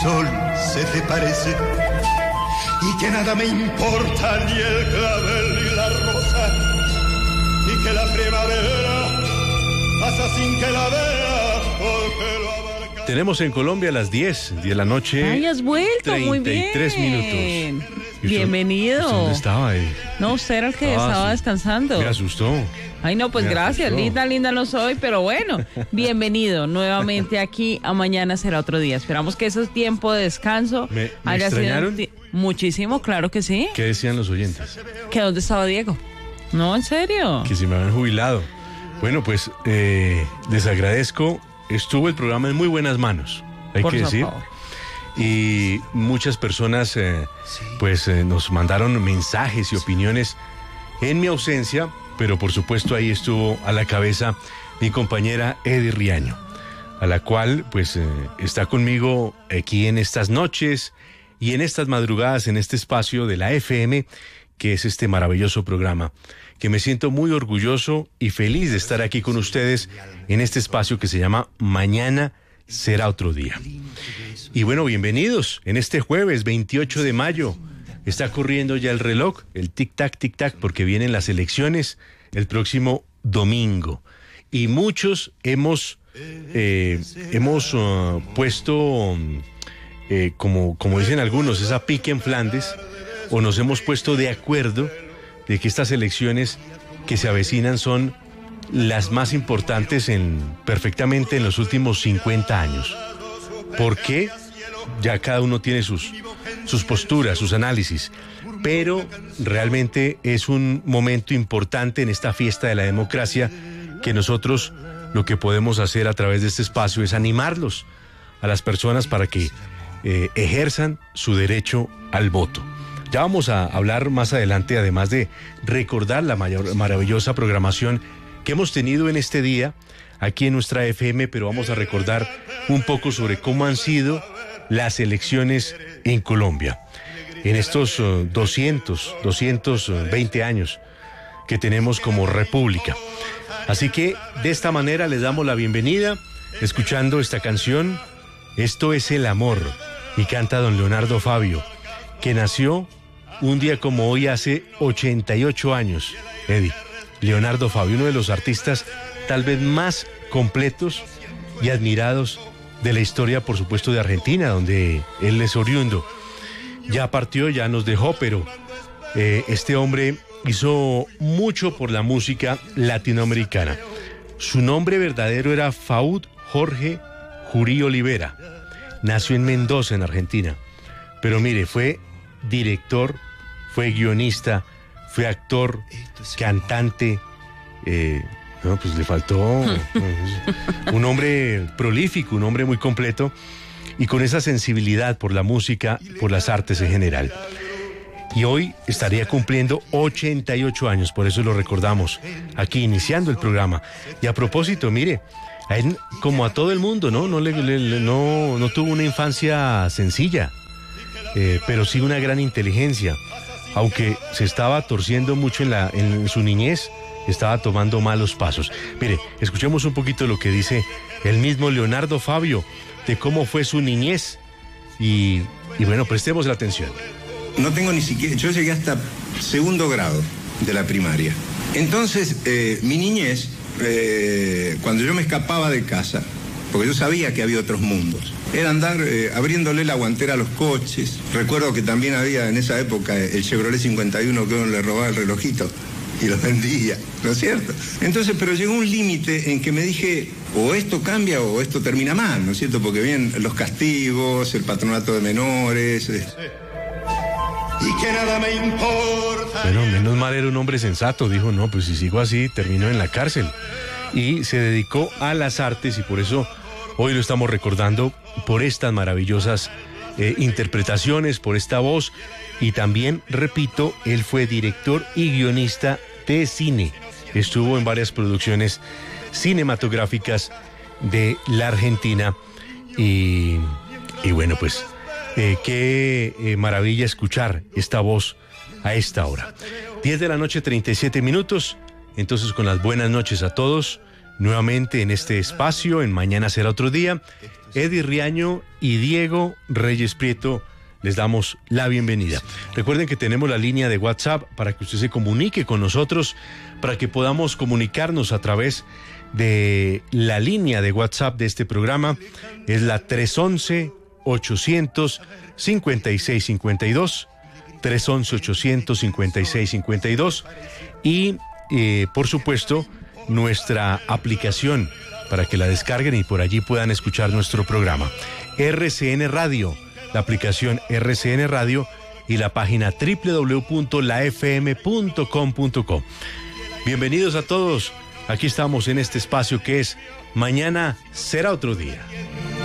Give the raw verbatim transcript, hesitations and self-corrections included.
sol se te parece y que nada me importa ni el clavel ni la rosa y que la primavera pasa sin que la vea porque lo abarca. Tenemos en Colombia las diez de la noche. Ay, has vuelto, muy bien. treinta y tres minutos. Bienvenido. ¿Usted dónde estaba ahí? No, usted era el que Ah, estaba sí. descansando. Me asustó. Ay, no, pues Me gracias, asustó. linda, linda no soy, pero bueno, bienvenido nuevamente aquí a Mañana Será Otro Día. Esperamos que ese tiempo de descanso ¿Me, me haya sido extrañaron? un ti- muchísimo, claro que sí. ¿Qué decían los oyentes? ¿Que dónde estaba Diego? No, en serio. Que se me habían jubilado. Bueno, pues eh, les agradezco. Estuvo el programa en muy buenas manos, hay Por que decir. favor. Y muchas personas eh, pues eh, nos mandaron mensajes y opiniones en mi ausencia, pero por supuesto ahí estuvo a la cabeza mi compañera Edi Riaño, a la cual pues eh, está conmigo aquí en estas noches y en estas madrugadas en este espacio de la F M, que es este maravilloso programa, que me siento muy orgulloso y feliz de estar aquí con ustedes en este espacio que se llama Mañana Será Otro Día. Y bueno, bienvenidos en este jueves veintiocho de mayo. Está corriendo ya el reloj, el tic-tac, tic-tac, porque vienen las elecciones el próximo domingo. Y muchos hemos, eh, hemos uh, puesto, eh, como, como dicen algunos, esa pique en Flandes, o nos hemos puesto de acuerdo de que estas elecciones que se avecinan son las más importantes en, perfectamente en los últimos cincuenta años. ¿Por qué? Ya cada uno tiene sus, sus posturas, sus análisis, pero realmente es un momento importante en esta fiesta de la democracia que nosotros lo que podemos hacer a través de este espacio es animarlos a las personas para que eh, ejerzan su derecho al voto. Ya vamos a hablar más adelante, además de recordar la mayor, maravillosa programación que hemos tenido en este día aquí en nuestra F M, pero vamos a recordar un poco sobre cómo han sido las elecciones en Colombia en estos uh, doscientos, doscientos veinte años que tenemos como república. Así que de esta manera les damos la bienvenida escuchando esta canción. Esto es El Amor, y canta don Leonardo Fabio, que nació un día como hoy hace ochenta y ocho años. Eddie, Leonardo Fabio, uno de los artistas tal vez más completos y admirados de la historia, por supuesto, de Argentina, donde él es oriundo. Ya partió, ya nos dejó, pero eh, este hombre hizo mucho por la música latinoamericana. Su nombre verdadero era Faud Jorge Jurí Olivera. Nació en Mendoza, en Argentina. Pero mire, fue director, fue guionista, fue actor, cantante. Eh, no, pues le faltó un hombre prolífico, un hombre muy completo y con esa sensibilidad por la música, por las artes en general. Y hoy estaría cumpliendo ochenta y ocho años, por eso lo recordamos aquí iniciando el programa. Y a propósito, mire, a él, como a todo el mundo, ¿no? No, le, le, no, no tuvo una infancia sencilla, eh, pero sí una gran inteligencia. Aunque se estaba torciendo mucho en, la, en su niñez, estaba tomando malos pasos. Mire, escuchemos un poquito lo que dice el mismo Leonardo Fabio de cómo fue su niñez. Y, y bueno, prestemos la atención. No tengo ni siquiera, yo llegué hasta segundo grado de la primaria. Entonces, eh, mi niñez, eh, cuando yo me escapaba de casa, porque yo sabía que había otros mundos, era andar eh, abriéndole la guantera a los coches. Recuerdo que también había en esa época el Chevrolet cincuenta y uno que uno le robaba el relojito y los vendía, ¿no es cierto? Entonces, pero llegó un límite en que me dije, o esto cambia o esto termina mal, ¿no es cierto? Porque vienen los castigos, el patronato de menores. Eh. Y que nada me importa. Bueno, menos mal era un hombre sensato. Dijo, no, pues si sigo así, termino en la cárcel. Y se dedicó a las artes y por eso hoy lo estamos recordando por estas maravillosas eh, interpretaciones, por esta voz. Y también, repito, él fue director y guionista de cine. Estuvo en varias producciones cinematográficas de la Argentina. Y, y bueno, pues eh, qué eh, maravilla escuchar esta voz a esta hora. diez de la noche, treinta y siete minutos. Entonces, con las buenas noches a todos, nuevamente en este espacio, en Mañana Será Otro Día. Eddie Riaño y Diego Reyes Prieto les damos la bienvenida. Recuerden que tenemos la línea de WhatsApp para que usted se comunique con nosotros, para que podamos comunicarnos a través de la línea de WhatsApp de este programa. Es la tres once, ochocientos cincuenta y seis cincuenta y dos, tres once, ochocientos cincuenta y seis cincuenta y dos, y eh, por supuesto nuestra aplicación para que la descarguen y por allí puedan escuchar nuestro programa. R C N Radio, la aplicación R C N Radio y la página doble u doble u doble u punto la f m punto com punto co. Bienvenidos a todos. Aquí estamos en este espacio que es Mañana Será Otro Día.